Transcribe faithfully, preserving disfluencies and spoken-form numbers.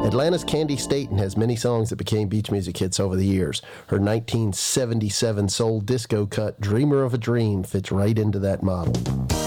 Atlanta's Candy Staten has many songs that became beach music hits over the years. Her nineteen seventy-seven soul disco cut, Dreamer of a Dream, fits right into that model.